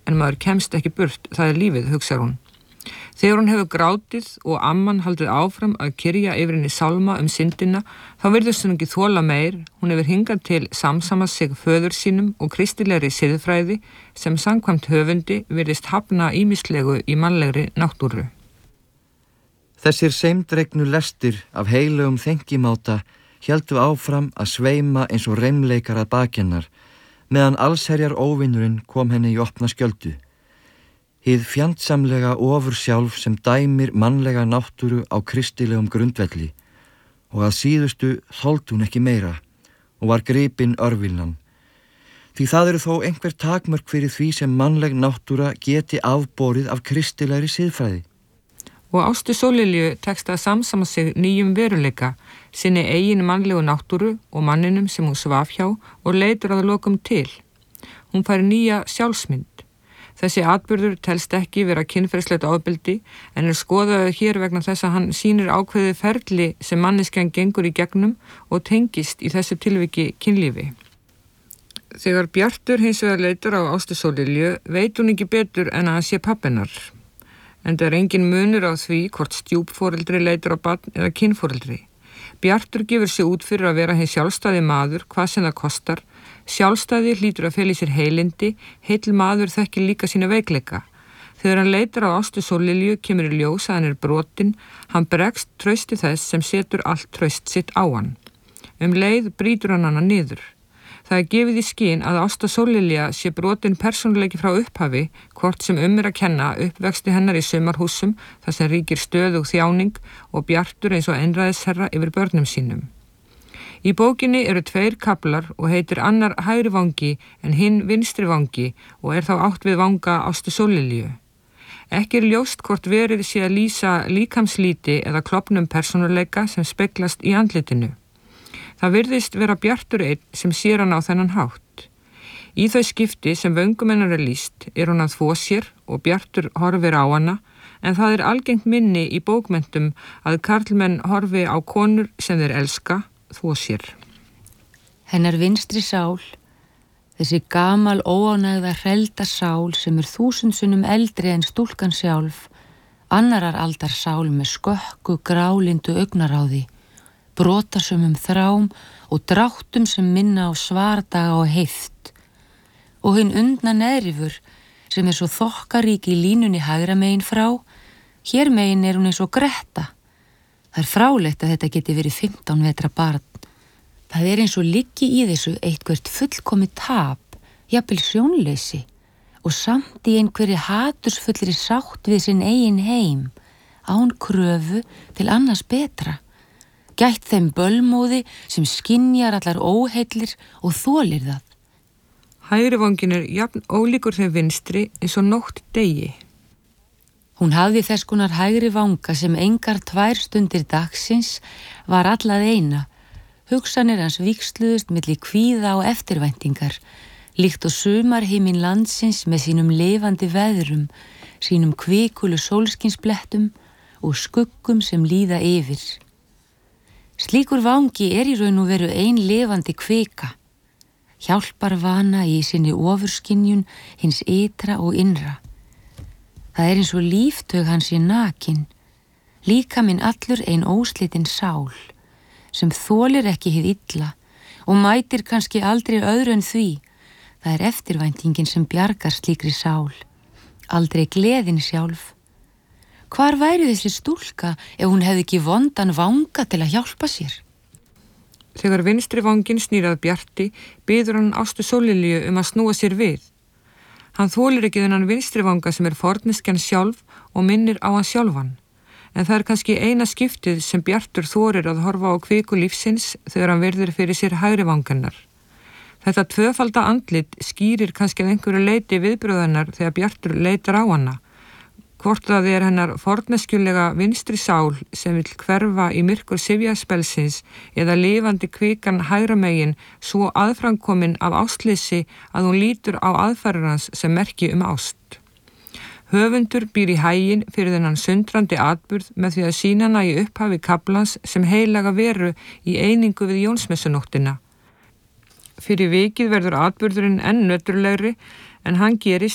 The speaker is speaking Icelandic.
en maður kemst ekki burt, það lífið, hugsar hún. Þegar hún hefur grátið og amman haldið áfram að kyrja yfir henni sálma syndina, þá virðist hún ekki þola meir, hún hefur hingað til samsamað sig föður sínum og kristilegri siðfræði sem samkvæmt höfundi virðist hafna ýmislegu í mannlegri náttúru. Þessir seimdregnu lestir af heilugum þengimáta héldu áfram að sveima eins og reimleikar að bakjennar, meðan allsherjar óvinurinn kom henni í opna skjöldu. Hið fjandsamlega ofur sjálf sem dæmir mannlega náttúru á kristilegum grundvelli og að síðustu þoldi hún ekki meira og var gripin örvilnan. Því það eru þó einhver takmörk fyrir því sem mannleg náttúra geti afborið af kristilegri siðfræði. Og Ástu Sóllilju tekst að samsama sig nýjum veruleika, sinni eigin mannlegu náttúru og manninum sem hún svaf hjá og leitur að lokum til. Hún fær nýja sjálfsmynd. Þessi atburður telst ekki vera kynferðislegt ofbeldi en skoðaður hér vegna þess að hann sýnir ákveðið ferli sem manneskjan gengur í gegnum og tengist í þessu tilviki kynlífi. Þegar Bjartur hins vegar leitar á Ástu Sóllilju veit hún ekki betur en að hann sé pabbennar. En það engin munur á því hvort stjúpforeldri leitar á barn eða kynforeldri. Bjartur gefur sig út fyrir að vera hinn sjálfstæði maður, hvað sem það kostar. Sjálfstæði hlýtur að fela í sér heilindi, heill maður þekkir líka sína veikleika. Þegar hann leitar á Ástu Sóllilju kemur í ljós að hann er brotinn, hann bregst trausti þess sem setur allt traust sitt á hann. Leið brýtur hann hana niður. Það er gefið í skyn að Ásta Sóllilja sé brotinn persónuleiki frá upphafi, hvort sem er að kenna uppvexti hennar í sumarhúsum, þar sem ríkir stöðug þjáning og Bjartur eins og einræðisherra yfir börnum sínum. Í bókinni eru 2 kaflar og heitir annar hægri vangi en hinn vinstri vangi og er þá átt við vanga Ástu Sóllilju. Ekki er ljóst hvort verið sé að lýsa líkamslíti eða klofnum persónuleika sem speglast í andlitinu. Það virðist vera Bjartur einn sem sér hann á þennan hátt. Í þau skipti sem vöngum hennar er lýst er hún að þvo sér og Bjartur horfir á hana, en það er algengt minni í bókmenntum að karlmenn horfi á konur sem þeir elska, þvo sér. Hennar vinstri sál, þessi gamal óánægða hrelda sál sem 1000 sinnum eldri en stúlkan sjálf, annarar aldar sál með skökku grálindu augnaráði, brotasömmum þrám og dráttum sem minna á svardaga og heift. Og hinn undna neðrifur sem svo þokkarík í línunni hægra megin frá, hér megin hún eins og Greta. Það er frálegt að þetta geti verið 15 vetra barn. Það er eins og liggi í þessu eitthvert fullkomið tap, jafnvel sjónleysi, og samt í einhverri hatursfullri sátt við sinn eigin heim, án kröfu til annars betra. Gætt þeim bölmóði sem skynjar allar óheillir og þolir það. Hægri vangin er jafn ólíkur þeim vinstri eins og nótt degi. Hún hafði þess konar hægri vanga sem engar 2 stundir dagsins var allað eina. Hugsanir hans víxluðust milli kvíða og eftirvæntingar, líkt og sumarhiminn landsins með sínum lifandi veðrum, sínum kvikulu sólskinsblettum og skuggum sem líða yfir. Slíkur vangi er í raun og veru ein lifandi kvika, hjálpar vana í sinni ofurskynjun hins ytra og innra. Það er eins og líftaug hans í nakin, líkaminn allur ein óslitin sál, sem þolir ekki hið illa og mætir kannski aldrei öðru en því. Það er eftirvæntingin sem bjargar slíkri sál, aldrei gleðin sjálf. Hvar væri þessi stúlka ef hún hefði ekki vondan vanga til að hjálpa sér? Þegar vinstri vangin snýr að Bjarti, biður hann Ástu Sóllilju að snúa sér við. Hann þolir ekki þennan vinstri vanga sem er forneskjan sjálf og minnir á hann sjálfan. En það er kannski eina skiptið sem Bjartur þorir að horfa á kviku lífsins þegar hann virðir fyrir sér hægri vangannar. Þetta tvöfalda andlit skýrir kannski að einhverju leyti viðbröðanar þegar Bjartur leitar á hana. Hvort það er hennar forneskjulega vinstri sál sem vill hverfa í myrkur syfjaspelsins eða lifandi kvikan hægra megin svo aðframkomin af ástleysi að hún lítur á aðfarir hans sem merki ást. Höfundur býr í hæginn fyrir þennan sundrandi atburð með því að sýna hana í upphafi kaflans sem heilaga veru í einingu við Jónsmessunóttina. Fyrir vikið verður atburðurinn enn nöturlegri en hann gerist